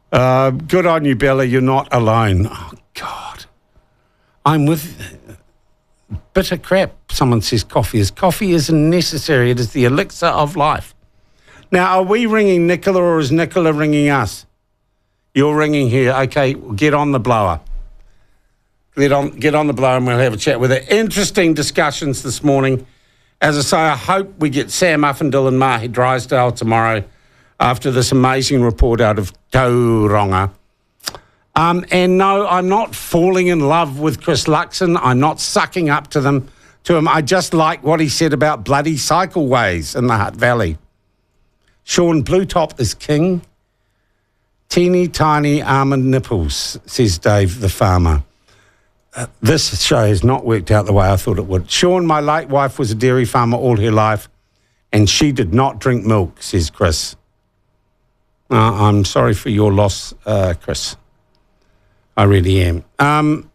Good on you, Bella. You're not alone. Oh, God. I'm with... Bitter crap. Someone says coffee is. Coffee is necessary. It is the elixir of life. Now, are we ringing Nicola or is Nicola ringing us? You're ringing here. Okay, get on the blower. Get on the blower and we'll have a chat with her. Interesting discussions this morning. As I say, I hope we get Sam Uffindell and Mahi Drysdale tomorrow after this amazing report out of Tauranga. And no, I'm not falling in love with Chris Luxon. I'm not sucking up to him. I just like what he said about bloody cycleways in the Hutt Valley. Sean Bluetop is king. Teeny tiny almond nipples, says Dave the farmer. This show has not worked out the way I thought it would. Sean, my late wife was a dairy farmer all her life, and she did not drink milk, says Chris. I'm sorry for your loss, Chris. I really am.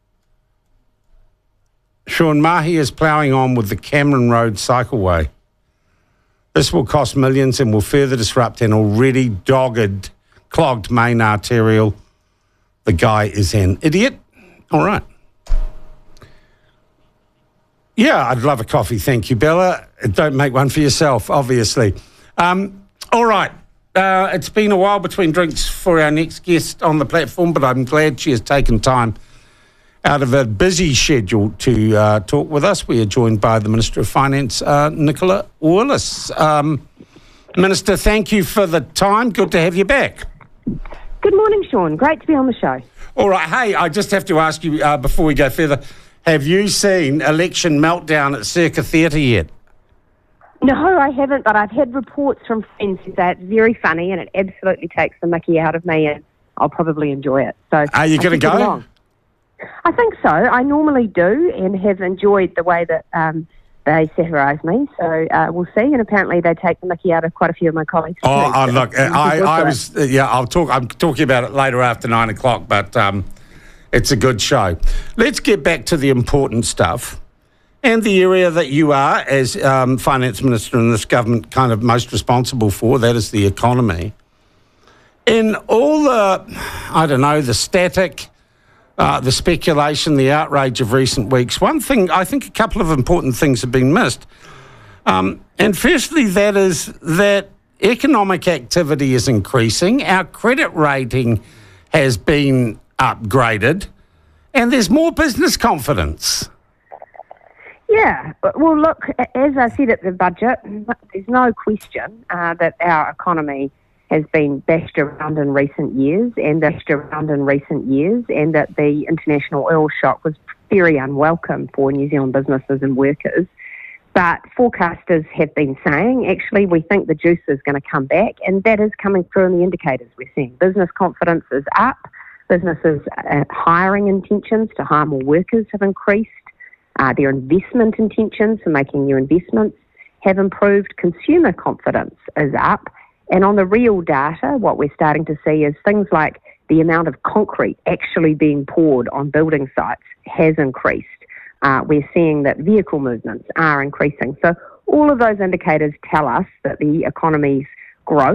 Sean, Mahi is ploughing on with the Cameron Road cycleway. This will cost millions and will further disrupt an already clogged main arterial. The guy is an idiot. All right. Yeah, I'd love a coffee. Thank you, Bella. Don't make one for yourself, obviously. All right. It's been a while between drinks for our next guest on the platform, but I'm glad she has taken time out of a busy schedule to talk with us. We are joined by the Minister of Finance, Nicola Willis. Minister, thank you for the time. Good to have you back. Good morning, Sean. Great to be on the show. All right. Hey, I just have to ask you before we go further, have you seen Election Meltdown at Circa Theatre yet? No, I haven't, but I've had reports from friends who say it's very funny and it absolutely takes the mickey out of me and I'll probably enjoy it. So, are you going to go? I think so. I normally do and have enjoyed the way that they satirise me. So we'll see. And apparently they take the mickey out of quite a few of my colleagues. Oh, look, I'm talking about it later after 9 o'clock, but it's a good show. Let's get back to the important stuff. And the area that you are, as Finance Minister in this government, kind of most responsible for, that is the economy. In all the static, the speculation, the outrage of recent weeks, one thing, I think a couple of important things have been missed. And firstly, that is that economic activity is increasing, our credit rating has been upgraded, and there's more business confidence. Yeah, well, look, as I said at the budget, there's no question that our economy has been bashed around in recent years and that the international oil shock was very unwelcome for New Zealand businesses and workers. But forecasters have been saying, actually, we think the juice is going to come back, and that is coming through in the indicators we're seeing. Business confidence is up. Businesses' hiring intentions to hire more workers have increased. Their investment intentions for making new investments have improved. Consumer confidence is up. And on the real data, what we're starting to see is things like the amount of concrete actually being poured on building sites has increased. We're seeing that vehicle movements are increasing. So all of those indicators tell us that the economy's growth